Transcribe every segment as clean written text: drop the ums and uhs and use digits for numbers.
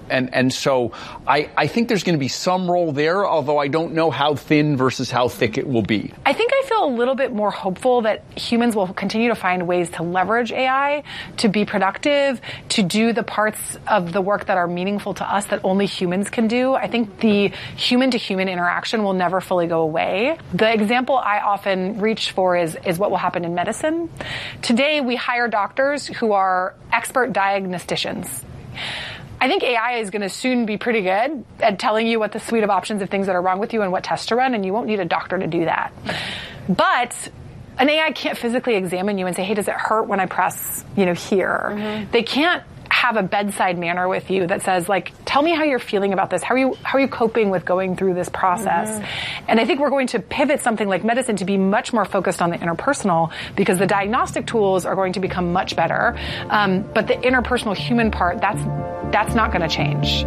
And so I think there's going to be some role there, although I don't know how thin versus how thick it will be. I think I feel a little bit more hopeful that humans will continue to find ways to leverage AI to be productive, to do the parts of the work that are meaningful to us that only humans can do. I think the human-to-human interaction will never fully go away. The example I often reach for is what will happen in medicine. Today, we hire doctors who are expert diagnosticians. I think AI is going to soon be pretty good at telling you what the suite of options of things that are wrong with you and what tests to run, and you won't need a doctor to do that. But an AI can't physically examine you and say, hey, does it hurt when I press, here? Mm-hmm. They can't have a bedside manner with you that says, like, tell me how you're feeling about this. How are you coping with going through this process? Mm-hmm. And I think we're going to pivot something like medicine to be much more focused on the interpersonal, because the diagnostic tools are going to become much better. But the interpersonal human part, that's not going to change.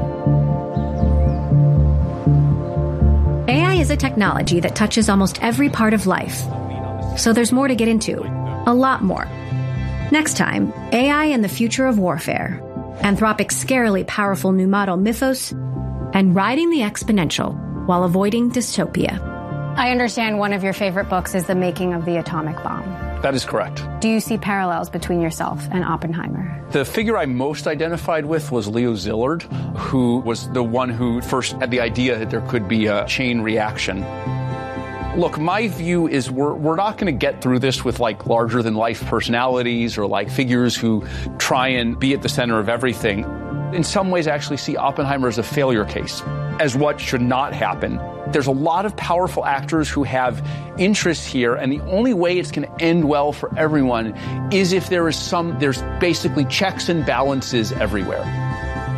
AI is a technology that touches almost every part of life. So there's more to get into. A lot more. Next time, AI and the Future of Warfare, Anthropic's scarily powerful new model Mythos, and riding the exponential while avoiding dystopia. I understand one of your favorite books is The Making of the Atomic Bomb. That is correct. Do you see parallels between yourself and Oppenheimer? The figure I most identified with was Leo Szilard, who was the one who first had the idea that there could be a chain reaction. Look, my view is we're not going to get through this with like larger than life personalities or like figures who try and be at the center of everything. In some ways, I actually see Oppenheimer as a failure case, as what should not happen. There's a lot of powerful actors who have interests here, and the only way it's going to end well for everyone is if there's basically checks and balances everywhere.